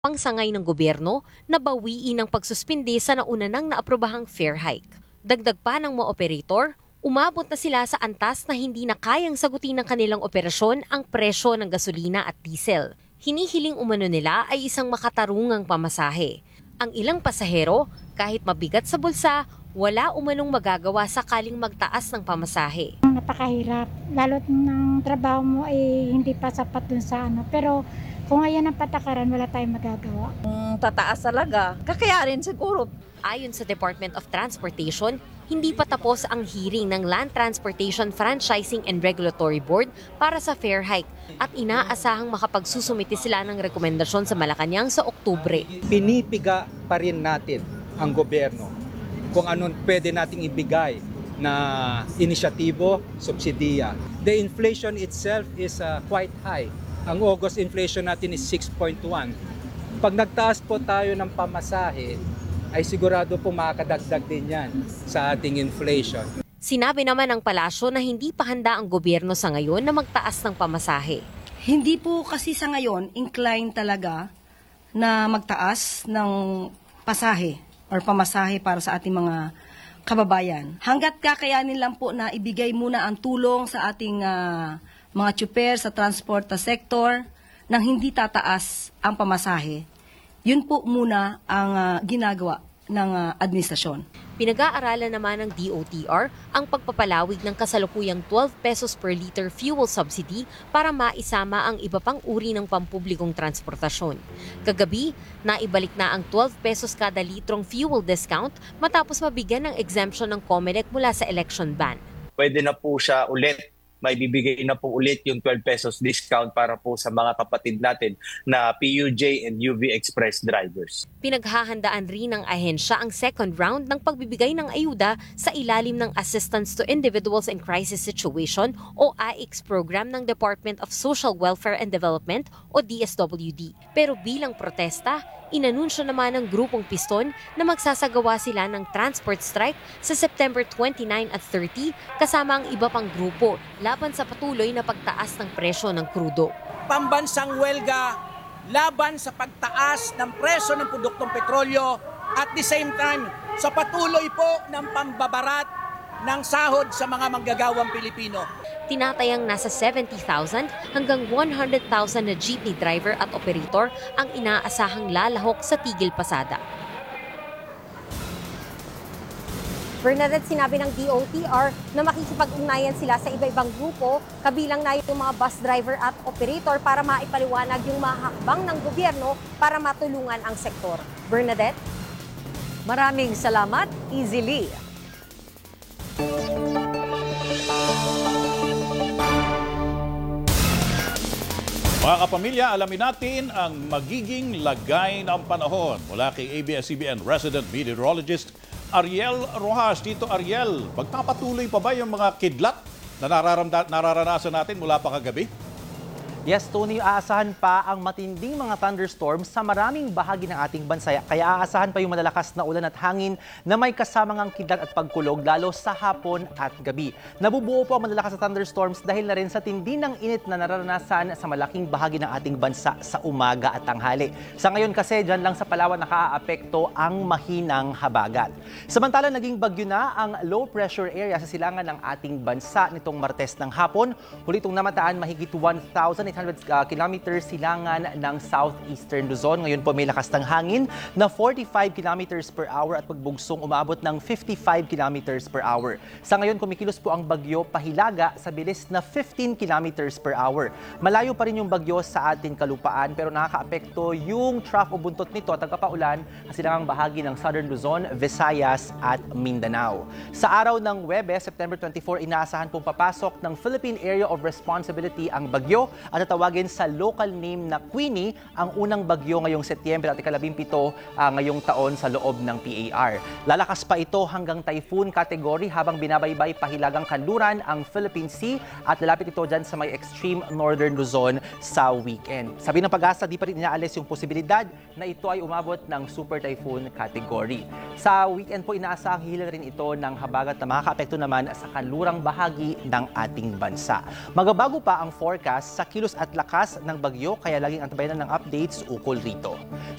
pangsangay ng gobyerno na bawiin ang pagsuspindi sa nauna nang naaprobahang fare hike. Dagdag pa ng mga operator, umabot na sila sa antas na hindi na kayang sagutin ng kanilang operasyon ang presyo ng gasolina at diesel. Hinihiling umano nila ay isang makatarungang pamasahe. Ang ilang pasahero, kahit mabigat sa bulsa, wala umanong magagawa sakaling magtaas ng pamasahe. Napakahirap, lalo't ng trabaho mo ay hindi pa sapat dun sa Pero kung ayan ang patakaran, wala tayong magagawa. Tataas talaga, kakayarin siguro. Ayon sa Department of Transportation, hindi pa tapos ang hearing ng Land Transportation Franchising and Regulatory Board para sa fare hike at inaasahang makapagsusumite sila ng rekomendasyon sa Malacanang sa Oktubre. Pinipiga pa rin natin ang gobyerno kung anong pwede nating ibigay na inisyatibo, subsidiya. The inflation itself is quite high. Ang August inflation natin is 6.1. Pag nagtaas po tayo ng pamasahe, ay sigurado po makakadagdag din yan sa ating inflation. Sinabi naman ng palasyo na hindi pa handa ang gobyerno sa ngayon na magtaas ng pamasahe. Hindi po kasi sa ngayon inclined talaga na magtaas ng pasahe or pamasahe para sa ating mga kababayan. Hanggat kakayanin lang po na ibigay muna ang tulong sa ating mga tsuper sa transport sector nang hindi tataas ang pamasahe. Yun po muna ang ginagawa ng administrasyon. Pinag-aaralan naman ng DOTR ang pagpapalawig ng kasalukuyang 12 pesos per liter fuel subsidy para maisama ang iba pang uri ng pampublikong transportasyon. Kagabi, naibalik na ang 12 pesos kada litrong fuel discount matapos mabigyan ng exemption ng COMELEC mula sa election ban. Pwede na po siya ulit, may bibigay na po ulit yung 12 pesos discount para po sa mga kapatid natin na PUJ and UV Express drivers. Pinaghahandaan rin ng ahensya ang second round ng pagbibigay ng ayuda sa ilalim ng Assistance to Individuals in Crisis Situation o AICS program ng Department of Social Welfare and Development o DSWD. Pero bilang protesta, inanunsyo naman ng grupong Piston na magsasagawa sila ng transport strike sa September 29 at 30 kasama ang iba pang grupo laban sa patuloy na pagtaas ng presyo ng krudo. Pambansang welga laban sa pagtaas ng presyo ng produktong petrolyo at the same time sa patuloy po ng pambabarat ng sahod sa mga manggagawang Pilipino. Tinatayang nasa 70,000 hanggang 100,000 na jeepney driver at operator ang inaasahang lalahok sa tigil pasada. Bernadette, sinabi ng DOTR na makikipag-ugnayan sila sa iba-ibang grupo, kabilang na yung mga bus driver at operator para maipaliwanag yung mga hakbang ng gobyerno para matulungan ang sektor. Bernadette? Maraming salamat, Easily. Mga kapamilya, alamin natin ang magiging lagay ng panahon mula kay ABS-CBN resident meteorologist Ariel Rojas. Tito Ariel, magpapatuloy pa ba yung mga kidlat na nararanasan natin mula pa kagabi? Yes, Tony, aasahan pa ang matinding mga thunderstorms sa maraming bahagi ng ating bansa. Kaya aasahan pa yung malalakas na ulan at hangin na may kasamang kidlat at pagkulog lalo sa hapon at gabi. Nabubuo po ang malalakas na thunderstorms dahil na rin sa tindi ng init na nararanasan sa malaking bahagi ng ating bansa sa umaga at tanghali. Sa ngayon kasi, dyan lang sa Palawan nakaaapekto ang mahinang habagat. Samantala, naging bagyo na ang low pressure area sa silangan ng ating bansa nitong Martes ng hapon. Huli itong namataan mahigit 1,800 kilometers silangan ng southeastern Luzon. Ngayon po may lakas ng hangin na 45 kilometers per hour at pagbugsong umabot ng 55 kilometers per hour. Sa ngayon, kumikilos po ang bagyo pahilaga sa bilis na 15 kilometers per hour. Malayo pa rin yung bagyo sa ating kalupaan pero nakakaapekto yung trough o buntot nito at tagapaulan sa silangang bahagi ng southern Luzon, Visayas at Mindanao. Sa araw ng Huwebes, September 24, inaasahan pong papasok ng Philippine Area of Responsibility ang bagyo at tatawagin sa local name na Queenie ang unang bagyo ngayong Setyembre at ika-17 ngayong taon sa loob ng PAR. Lalakas pa ito hanggang typhoon category habang binabaybay pahilagang kanluran ang Philippine Sea at lalapit ito dyan sa may extreme northern Luzon sa weekend. Sabi ng Pag-asa, di pa rin inaalis yung posibilidad na ito ay umabot ng super typhoon category. Sa weekend po inaasahang hihila rin ito ng habagat na makakaapekto naman sa kanlurang bahagi ng ating bansa. Magabago pa ang forecast sa kilos at lakas ng bagyo kaya laging antabayan ng updates ukol rito.